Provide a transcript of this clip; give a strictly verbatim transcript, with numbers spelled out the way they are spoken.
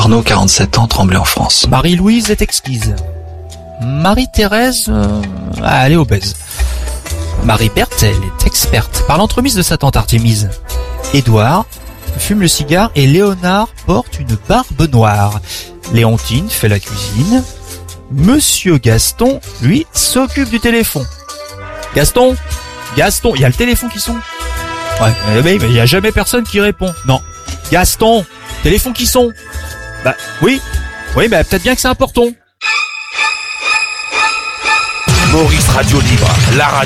Arnaud, quarante-sept ans, Tremblay en France. Marie-Louise est exquise. Marie-Thérèse, euh, ah, elle est obèse. Marie-Berthe, elle est experte. Par l'entremise de sa tante Artémise. Édouard fume le cigare et Léonard porte une barbe noire. Léontine fait la cuisine. Monsieur Gaston, lui, s'occupe du téléphone. Gaston Gaston, il y a le téléphone qui sonne. Ouais, mais il n'y a jamais personne qui répond. Non. Gaston, téléphone qui sonne. Bah, oui. Oui, mais peut-être bien que c'est important. Maurice Radio Libre, la radio.